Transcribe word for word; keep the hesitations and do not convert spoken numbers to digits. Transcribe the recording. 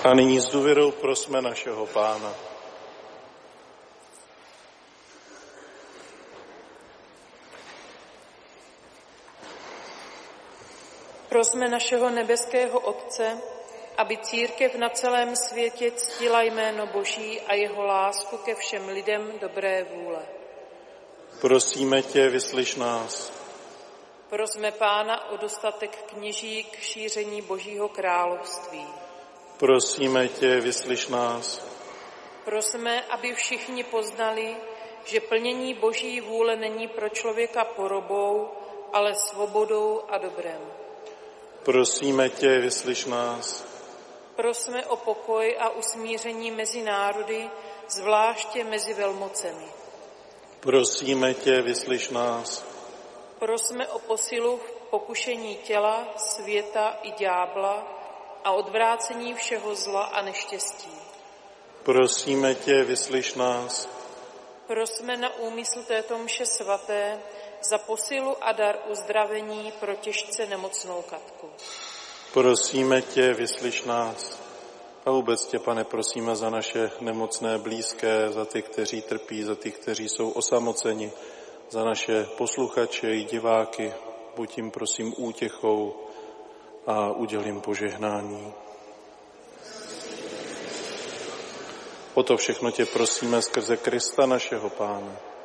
A nyní s důvěrou prosme našeho Pána. Prosme našeho nebeského Otce, aby církev na celém světě ctila jméno Boží a jeho lásku ke všem lidem dobré vůle. Prosíme tě, vyslyš nás. Prosme Pána o dostatek kněží k šíření Božího království. Prosíme tě, vyslyš nás. Prosme, aby všichni poznali, že plnění Boží vůle není pro člověka porobou, ale svobodou a dobrem. Prosíme tě, vyslyš nás. Prosme o pokoj a usmíření mezi národy, zvláště mezi velmocemi. Prosíme tě, vyslyš nás. Prosme o posilu v pokušení těla, světa i ďábla a odvrácení všeho zla a neštěstí. Prosíme tě, vyslyš nás. Prosme na úmysl této mše svaté za posilu a dar uzdravení pro těžce nemocnou Katku. Prosíme tě, vyslyš nás. A vůbec tě, Pane, prosíme za naše nemocné blízké, za ty, kteří trpí, za ty, kteří jsou osamoceni, za naše posluchače i diváky. Buď jim, prosím, útěchou a udělím požehnání. O to všechno tě prosíme skrze Krista našeho Pána.